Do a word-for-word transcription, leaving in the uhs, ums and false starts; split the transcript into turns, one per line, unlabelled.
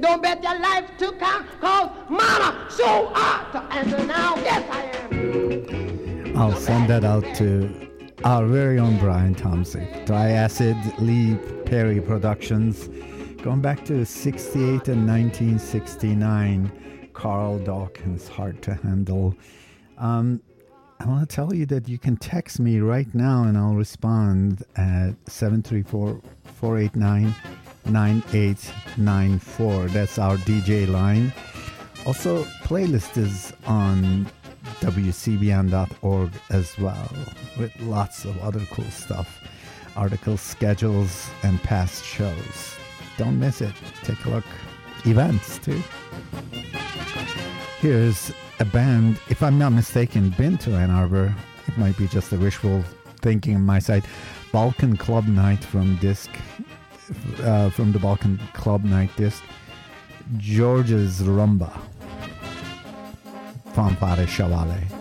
Don't bet your life to count, cause mama so hard to answer now. Yes, I am.
I'll send that out to our very own Brian Tomsick. Triacid Lee Perry Productions. Going back to sixty-eight and nineteen sixty-nine. Carl Dawkins, Hard to Handle. Um, I want to tell you that you can text me right now and I'll respond at seven three four, four eight nine, nine eight nine four. That's our D J line. Also, playlist is on W C B N dot org as well, with lots of other cool stuff. Articles, schedules, and past shows. Don't miss it. Take a look. Events, too. Here's a band, if I'm not mistaken, been to Ann Arbor. It might be just a wishful thinking on my side. Balkan Club Night from disc, uh, from the Balkan Club Night disc. George's Rumba. Fanfare Chevale.